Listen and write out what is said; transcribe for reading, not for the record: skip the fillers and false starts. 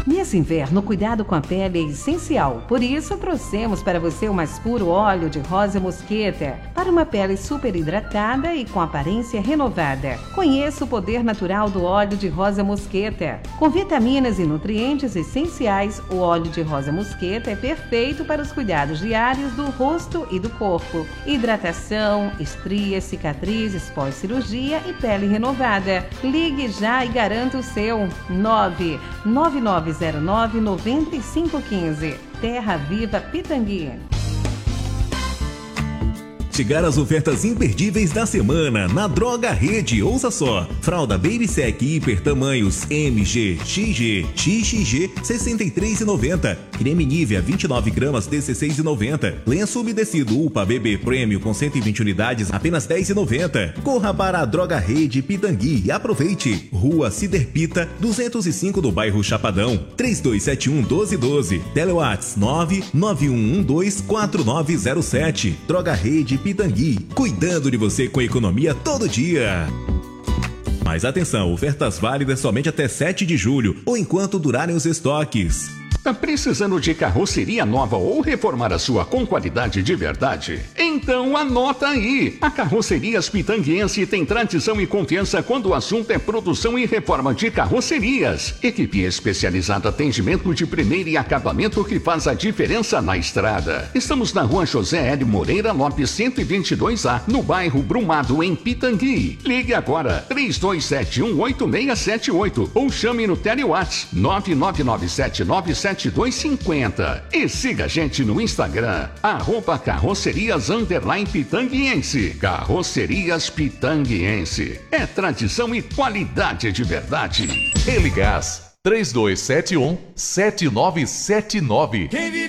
Nesse inverno, cuidado com a pele é essencial. Por isso, trouxemos para você o mais puro óleo de rosa mosqueta para uma pele super hidratada e com aparência renovada. Conheça o poder natural do óleo de rosa mosqueta. Com vitaminas e nutrientes essenciais, o óleo de rosa mosqueta é perfeito para os cuidados diários do rosto e do corpo. Hidratação, estrias, cicatrizes pós-cirurgia e pele renovada. Ligue já e garanta o seu. 99909-9515. Terra Viva Pitangui. Chegaram as ofertas imperdíveis da semana na Droga Rede. Ouça só: fralda Baby Sec Hiper tamanhos MG, XG, XXG 63,90. Creme Nivea 29 gramas 16,90. Lenço umedecido UPA Bebê Prêmio com 120 unidades apenas 10,90. Corra para a Droga Rede Pitangui e aproveite. Rua Ciderpita 205 do bairro Chapadão. 3271-1212. Telewatts 991124907. Droga Rede Pitangui, cuidando de você com economia todo dia. Mas atenção, ofertas válidas somente até 7 de julho ou enquanto durarem os estoques. Tá precisando de carroceria nova ou reformar a sua com qualidade de verdade? Então anota aí! A Carrocerias Pitanguiense tem tradição e confiança quando o assunto é produção e reforma de carrocerias. Equipe especializada, atendimento de primeira e acabamento que faz a diferença na estrada. Estamos na Rua José Hélio Moreira Lopes 122A, no bairro Brumado, em Pitangui. Ligue agora 3271-8678 ou chame no Telewatts 999797250 e siga a gente no Instagram @carrocerias_pitanguiense. Carrocerias Pitanguiense é tradição e qualidade de verdade. Religás 3271-7979.